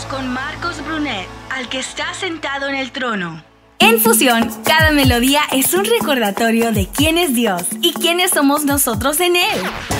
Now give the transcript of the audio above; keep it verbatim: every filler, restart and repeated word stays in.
con Marcos Brunet, al que está sentado en el trono. En Fusión, cada melodía es un recordatorio de quién es Dios y quiénes somos nosotros en Él.